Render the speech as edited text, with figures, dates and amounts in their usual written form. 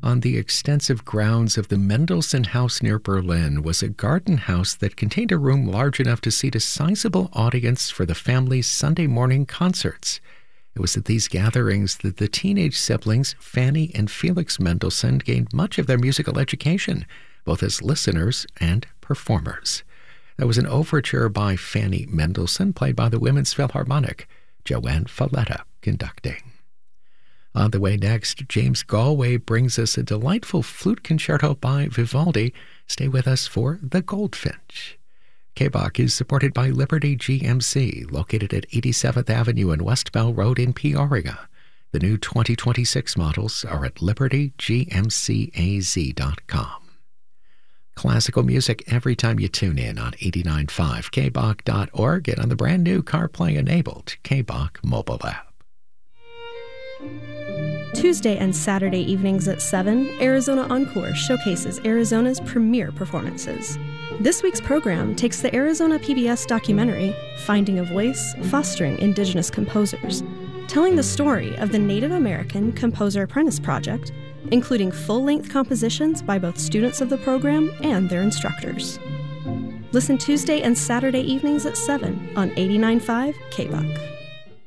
On the extensive grounds of the Mendelssohn House near Berlin was a garden house that contained a room large enough to seat a sizable audience for the family's Sunday morning concerts. It was at these gatherings that the teenage siblings, Fanny and Felix Mendelssohn, gained much of their musical education, both as listeners and performers. There was an overture by Fanny Mendelssohn, played by the Women's Philharmonic, Joanne Falletta conducting. On the way next, James Galway brings us a delightful flute concerto by Vivaldi. Stay with us for The Goldfinch. KBOC is supported by Liberty GMC, located at 87th Avenue and West Bell Road in Peoria. The new 2026 models are at libertygmcaz.com. Classical music every time you tune in on 89.5 kbok.org and on the brand new CarPlay-enabled KBOC mobile app. Tuesday and Saturday evenings at 7, Arizona Encore showcases Arizona's premier performances. This week's program takes the Arizona PBS documentary, Finding a Voice, Fostering Indigenous Composers, telling the story of the Native American Composer Apprentice Project, including full-length compositions by both students of the program and their instructors. Listen Tuesday and Saturday evenings at 7 on 89.5 KBOC.